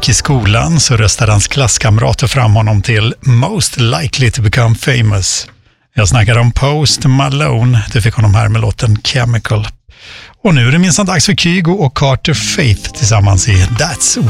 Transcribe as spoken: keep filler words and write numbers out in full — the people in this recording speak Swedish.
gick i skolan så röstade hans klasskamrater fram honom till Most Likely to Become Famous. Jag snackade om Post Malone, det fick honom här med låten Chemical. Och nu är det minst dags för Kygo och Carter Faith tillsammans i That's